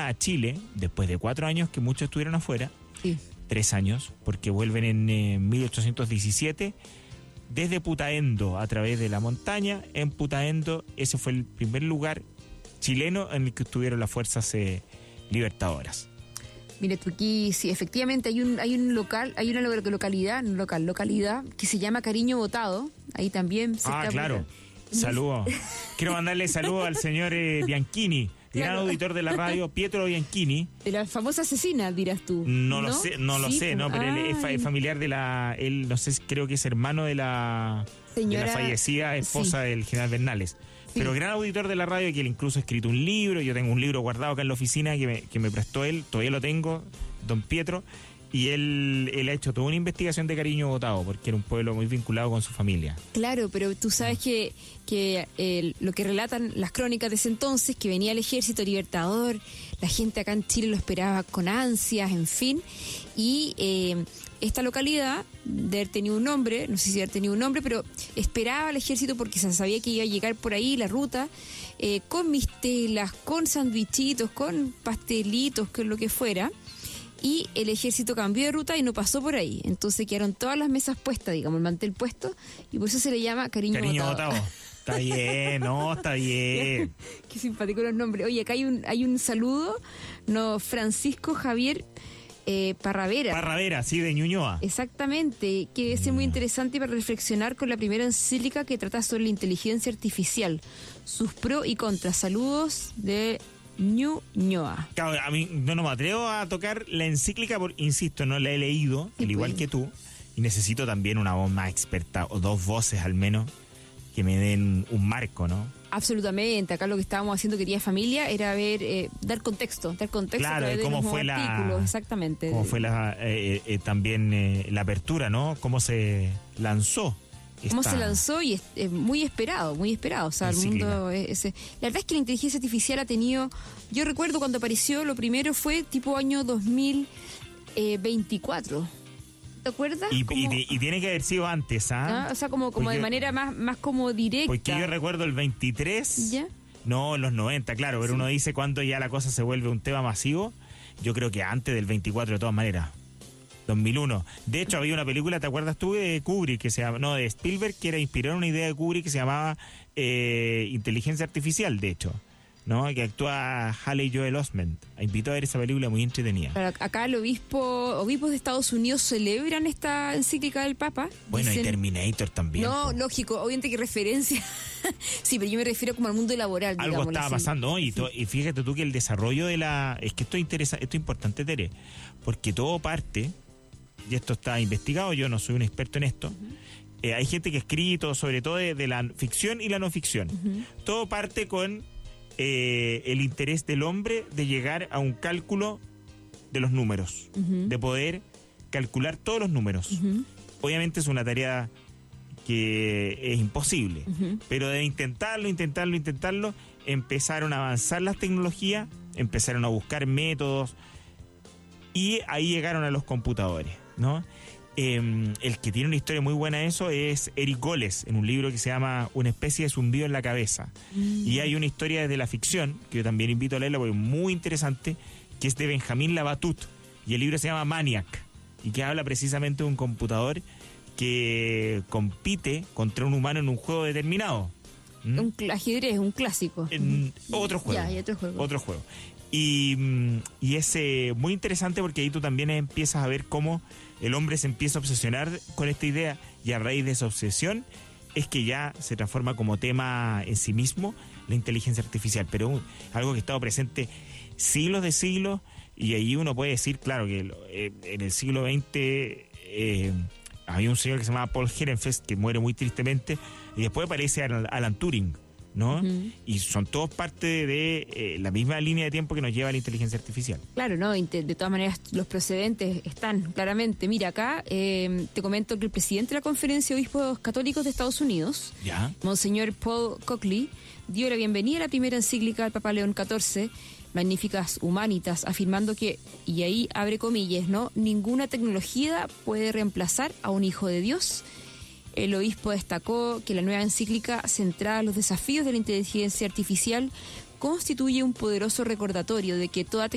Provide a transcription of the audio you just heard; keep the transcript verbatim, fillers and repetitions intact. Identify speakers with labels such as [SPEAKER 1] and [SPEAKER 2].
[SPEAKER 1] a Chile, después de cuatro años que muchos estuvieron afuera,
[SPEAKER 2] Sí.
[SPEAKER 1] tres años, porque vuelven en eh, mil ochocientos diecisiete, desde Putaendo, a través de la montaña, en Putaendo, ese fue el primer lugar chileno en el que estuvieron las fuerzas eh, libertadoras.
[SPEAKER 2] Mira tú aquí, sí, efectivamente hay un hay un local, hay una lo- localidad, no local, localidad que se llama Cariño Botado, ahí también se
[SPEAKER 1] Ah,
[SPEAKER 2] está...
[SPEAKER 1] claro. Saludos. Quiero mandarle saludos al señor eh, Bianchini, gran
[SPEAKER 2] Claro.
[SPEAKER 1] auditor de la radio, Pietro Bianchini.
[SPEAKER 2] De la famosa asesina, dirás tú.
[SPEAKER 1] No, lo sé, no lo
[SPEAKER 2] Sí,
[SPEAKER 1] sé, no,
[SPEAKER 2] pues,
[SPEAKER 1] pero él es, fa-
[SPEAKER 2] ay.
[SPEAKER 1] es familiar de la, él no sé, creo que es hermano de la,
[SPEAKER 2] Señora-
[SPEAKER 1] de la fallecida esposa
[SPEAKER 2] sí.
[SPEAKER 1] del general Bernales.
[SPEAKER 2] Sí.
[SPEAKER 1] Pero gran auditor de la radio, que él incluso ha escrito un libro. Yo tengo un libro guardado acá en la oficina que me, que me prestó él, todavía lo tengo, don Pietro, y él, él ha hecho toda una investigación de Cariño Botado, porque era un pueblo muy vinculado con su familia.
[SPEAKER 2] Claro, pero tú sabes que, que eh, lo que relatan las crónicas de ese entonces, que venía el ejército libertador, la gente acá en Chile lo esperaba con ansias, en fin, y eh, esta localidad de haber tenido un nombre, no sé si haber tenido un nombre, pero esperaba al ejército porque se sabía que iba a llegar por ahí la ruta, eh, con mistelas, con sandwichitos, con pastelitos, con lo que fuera. Y el ejército cambió de ruta y no pasó por ahí. Entonces quedaron todas las mesas puestas, digamos, el mantel puesto, y por eso se le llama Cariño,
[SPEAKER 1] Cariño
[SPEAKER 2] Botado.
[SPEAKER 1] Botado. Está bien, no, está bien.
[SPEAKER 2] Qué simpático los nombres. Oye, acá hay un hay un saludo, no, Francisco Javier eh, Parravera.
[SPEAKER 1] Parravera, sí, de Ñuñoa.
[SPEAKER 2] Exactamente, que es muy interesante para reflexionar con la primera encíclica que trata sobre la inteligencia artificial, sus pros y contras. Saludos de Ñuñoa.
[SPEAKER 1] Claro, a mí no, no me atrevo a tocar la encíclica, por, insisto, no la he leído,
[SPEAKER 2] Sí,
[SPEAKER 1] al igual
[SPEAKER 2] pues.
[SPEAKER 1] que tú, y necesito también una voz más experta, o dos voces al menos, que me den un marco, ¿no?
[SPEAKER 2] Absolutamente, acá lo que estábamos haciendo querida familia era ver, eh, dar contexto, dar contexto
[SPEAKER 1] Claro,
[SPEAKER 2] a través
[SPEAKER 1] de
[SPEAKER 2] de
[SPEAKER 1] cómo
[SPEAKER 2] los
[SPEAKER 1] fue la-
[SPEAKER 2] artículos, exactamente.
[SPEAKER 1] Cómo fue la, eh, eh, también eh, la apertura, ¿no? Cómo se lanzó.
[SPEAKER 2] Cómo
[SPEAKER 1] esta-
[SPEAKER 2] se lanzó y es, es muy esperado, muy esperado. O sea, el
[SPEAKER 1] Encíclica.
[SPEAKER 2] mundo es, es- la verdad es que la inteligencia artificial ha tenido, yo recuerdo cuando apareció, lo primero fue tipo año dos mil veinticuatro. ¿Te acuerdas?
[SPEAKER 1] Y,
[SPEAKER 2] Como-
[SPEAKER 1] y de- y tiene que haber sido antes, ¿ah?
[SPEAKER 2] ¿ah? O sea, como, como
[SPEAKER 1] Porque-
[SPEAKER 2] de manera más, más como directa.
[SPEAKER 1] Porque yo recuerdo el veintitrés,
[SPEAKER 2] ¿Ya?
[SPEAKER 1] no, en los noventa, claro, pero
[SPEAKER 2] Sí.
[SPEAKER 1] uno dice cuándo ya la cosa se vuelve un tema masivo. Yo creo que antes del veinticuatro, de todas maneras. dos mil uno. De hecho, había una película, ¿te acuerdas tú? De Kubrick, que se llama, no, de Spielberg, que era inspirada en una idea de Kubrick que se llamaba eh, Inteligencia Artificial, de hecho, ¿no? Que actúa Haley Joel Osment. Invito a ver esa película, muy entretenida.
[SPEAKER 2] Claro, acá el obispo, obispos de Estados Unidos celebran esta encíclica del Papa.
[SPEAKER 1] Bueno, y
[SPEAKER 2] Dicen-
[SPEAKER 1] Terminator también.
[SPEAKER 2] No,
[SPEAKER 1] po.
[SPEAKER 2] lógico, obviamente que referencia. Sí, pero yo me refiero como al mundo laboral,
[SPEAKER 1] Algo
[SPEAKER 2] digamos.
[SPEAKER 1] estaba pasando, ¿no? Y, to- y fíjate tú que el desarrollo de la... Es que esto es, interesa, esto es importante, Tere, porque todo parte, y esto está investigado, yo no soy un experto en esto, eh, hay gente que ha escrito sobre todo de, de la ficción y la no ficción.
[SPEAKER 2] Uh-huh.
[SPEAKER 1] Todo parte con eh, el interés del hombre de llegar a un cálculo de los números,
[SPEAKER 2] Uh-huh.
[SPEAKER 1] de poder calcular todos los números.
[SPEAKER 2] Uh-huh.
[SPEAKER 1] Obviamente es una tarea que es imposible,
[SPEAKER 2] Uh-huh.
[SPEAKER 1] pero de intentarlo, intentarlo, intentarlo, empezaron a avanzar las tecnologías, empezaron a buscar métodos y ahí llegaron a los computadores, ¿no? Eh, el que tiene una historia muy buena de eso es Eric Goles, en un libro que se llama Una especie de zumbido en la cabeza.
[SPEAKER 2] Mm.
[SPEAKER 1] Y hay una historia desde la ficción, que yo también invito a leerla porque es muy interesante, que es de Benjamín Labatut, y el libro se llama Maniac, y que habla precisamente de un computador que compite contra un humano en un juego determinado. ¿Mm?
[SPEAKER 2] Un cl- ajedrez, un clásico.
[SPEAKER 1] En otro juego.
[SPEAKER 2] Ya, hay otro juego.
[SPEAKER 1] Otro juego. Y, mm, y es eh, muy interesante porque ahí tú también empiezas a ver cómo el hombre se empieza a obsesionar con esta idea, y a raíz de esa obsesión es que ya se transforma como tema en sí mismo la inteligencia artificial, pero un- algo que ha estado presente siglos de siglos, y ahí uno puede decir, claro, que lo- eh, en el siglo veinte eh, había un señor que se llamaba Paul Ehrenfest que muere muy tristemente, y después aparece Alan, Alan Turing, ¿no?
[SPEAKER 2] Ujú.
[SPEAKER 1] Y son todos parte de eh, la misma línea de tiempo que nos lleva a la inteligencia artificial.
[SPEAKER 2] Claro, ¿no? Inte- De todas maneras, los precedentes están claramente. Mira, acá eh, te comento que el presidente de la Conferencia de Obispos Católicos de Estados Unidos,
[SPEAKER 1] ¿Ya?
[SPEAKER 2] Monseñor Paul Coakley, dio la bienvenida a la primera encíclica del Papa León catorce, Magnificas Humanitas, afirmando que, y ahí abre comillas, ¿no? Ninguna tecnología puede reemplazar a un hijo de Dios. El obispo destacó que la nueva encíclica, centrada en los desafíos de la inteligencia artificial, constituye un poderoso recordatorio de que toda tecnología